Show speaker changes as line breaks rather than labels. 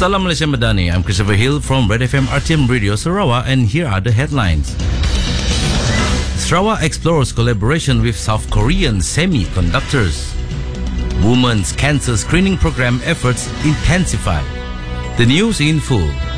Salam Malaysia Madani. I'm Christopher Hill from Red FM RTM Radio Sarawak, and here are the headlines. Sarawak explores collaboration with South Korean semiconductors. Women's cancer screening program efforts intensify. The news in full.